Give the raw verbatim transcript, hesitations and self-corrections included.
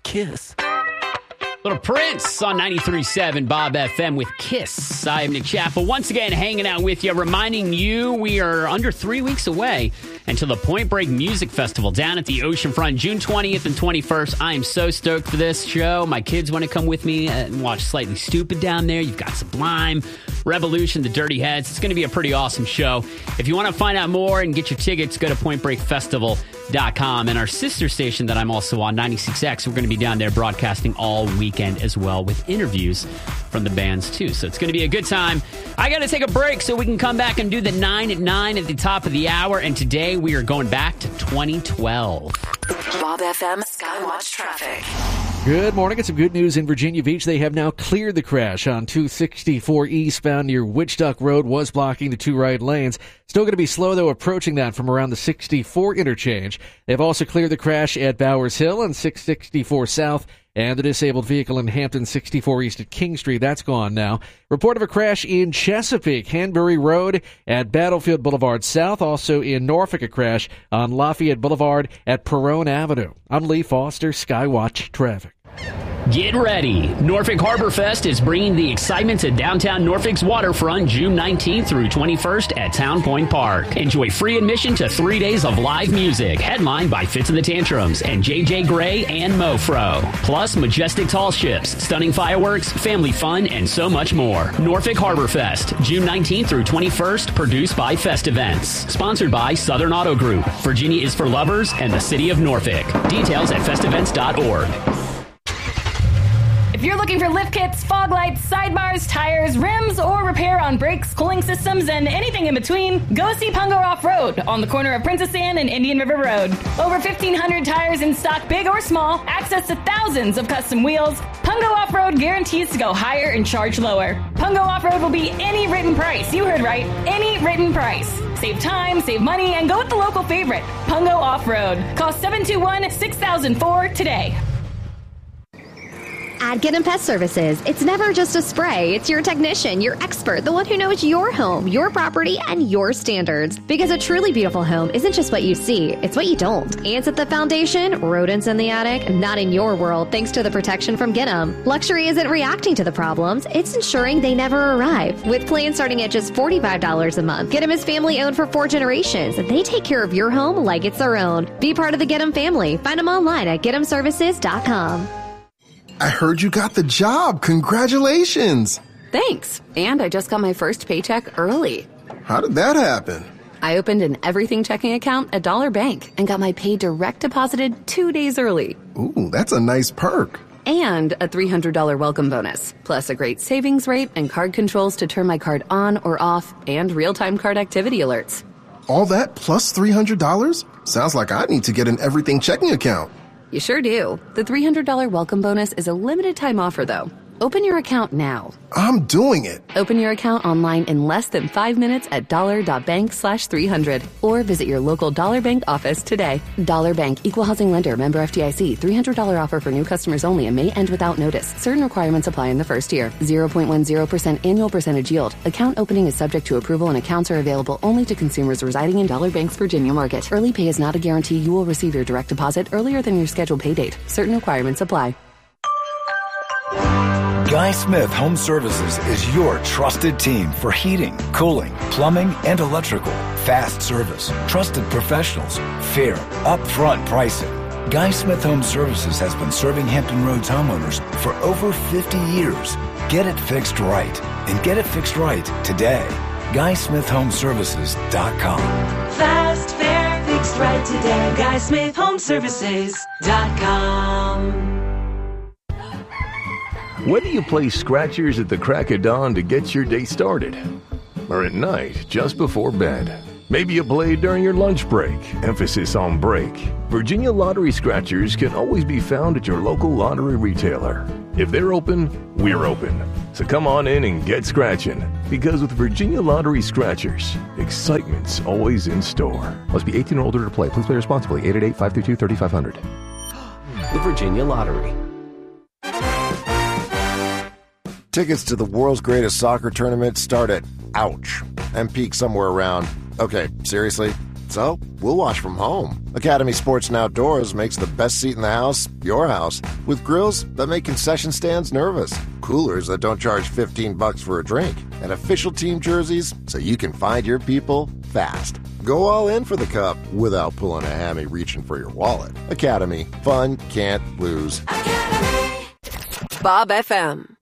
Kiss. Little Prince on ninety-three point seven Bob F M with Kiss. I am Nick Chappell, once again hanging out with you, reminding you we are under three weeks away until the Point Break Music Festival down at the Oceanfront, June twentieth and twenty-first. I am so stoked for this show. My kids want to come with me and watch Slightly Stupid down there. You've got Sublime, Revolution, The Dirty Heads. It's going to be a pretty awesome show. If you want to find out more and get your tickets, go to point break festival dot com. And our sister station that I'm also on, ninety-six X, we're going to be down there broadcasting all weekend as well with interviews from the bands too. So it's going to be a good time. I got to take a break so we can come back and do the nine at nine at the top of the hour. And today we are going back to twenty twelve. Bob F M Skywatch Traffic. Good morning. It's some good news in Virginia Beach. They have now cleared the crash on two sixty-four eastbound near Witch Duck Road. Was blocking the two right lanes. Still going to be slow, though, approaching that from around the sixty-four interchange. They've also cleared the crash at Bowers Hill on six sixty-four south. And the disabled vehicle in Hampton sixty-four East at King Street, that's gone now. Report of a crash in Chesapeake, Hanbury Road at Battlefield Boulevard South. Also in Norfolk, a crash on Lafayette Boulevard at Perone Avenue. I'm Lee Foster, Skywatch Traffic. Get ready. Norfolk Harbor Fest is bringing the excitement to downtown Norfolk's waterfront June nineteenth through twenty-first at Town Point Park. Enjoy free admission to three days of live music, headlined by Fits and the Tantrums and J J Gray and Mofro. Plus, majestic tall ships, stunning fireworks, family fun, and so much more. Norfolk Harbor Fest, June nineteenth through twenty-first, produced by Fest Events. Sponsored by Southern Auto Group. Virginia is for lovers and the city of Norfolk. Details at fest events dot org. If you're looking for lift kits, fog lights, sidebars, tires, rims, or repair on brakes, cooling systems, and anything in between, go see Pungo Off-Road on the corner of Princess Anne and Indian River Road. Over fifteen hundred tires in stock, big or small, access to thousands of custom wheels. Pungo Off-Road guarantees to go higher and charge lower. Pungo Off-Road will be any written price. You heard right. Any written price. Save time, save money, and go with the local favorite, Pungo Off-Road. Call seven two one, six thousand four today. At Get 'em Pest Services, it's never just a spray. It's your technician, your expert, the one who knows your home, your property, and your standards. Because a truly beautiful home isn't just what you see, it's what you don't. Ants at the foundation, rodents in the attic, not in your world thanks to the protection from Get 'em. Luxury isn't reacting to the problems, it's ensuring they never arrive. With plans starting at just forty-five dollars a month, Get 'em is family owned for four generations, and they take care of your home like it's their own. Be part of the Get 'em family. Find them online at get em services dot com. I heard you got the job. Congratulations. Thanks. And I just got my first paycheck early. How did that happen? I opened an everything checking account at Dollar Bank and got my pay direct deposited two days early. Ooh, that's a nice perk. And a three hundred dollars welcome bonus, plus a great savings rate and card controls to turn my card on or off, and real-time card activity alerts. All that plus three hundred dollars? Sounds like I need to get an everything checking account. You sure do. The three hundred dollars welcome bonus is a limited time offer, though. Open your account now. I'm doing it. Open your account online in less than five minutes at dollar.bank slash 300 or visit your local Dollar Bank office today. Dollar Bank, Equal Housing Lender, member F D I C. three hundred dollars offer for new customers only and may end without notice. Certain requirements apply in the first year. zero point one zero percent annual percentage yield. Account opening is subject to approval and accounts are available only to consumers residing in Dollar Bank's Virginia market. Early pay is not a guarantee you will receive your direct deposit earlier than your scheduled pay date. Certain requirements apply. Guy Smith Home Services is your trusted team for heating, cooling, plumbing, and electrical. Fast service, trusted professionals, fair, upfront pricing. Guy Smith Home Services has been serving Hampton Roads homeowners for over fifty years. Get it fixed right, and get it fixed right today. guy smith home services dot com. Fast, fair, fixed right today. guy smith home services dot com. When do you play scratchers at the crack of dawn to get your day started? Or at night, just before bed? Maybe you play during your lunch break. Emphasis on break. Virginia Lottery Scratchers can always be found at your local lottery retailer. If they're open, we're open. So come on in and get scratching. Because with Virginia Lottery Scratchers, excitement's always in store. Must be eighteen or older to play. Please play responsibly. eight eight eight, five two two, three five zero zero. The Virginia Lottery. Tickets to the world's greatest soccer tournament start at, ouch, and peak somewhere around, okay, seriously, So, we'll watch from home. Academy Sports and Outdoors makes the best seat in the house your house, with grills that make concession stands nervous, coolers that don't charge fifteen bucks for a drink, and official team jerseys so you can find your people fast. Go all in for the Cup without pulling a hammy reaching for your wallet. Academy. Fun can't lose. Bob F M.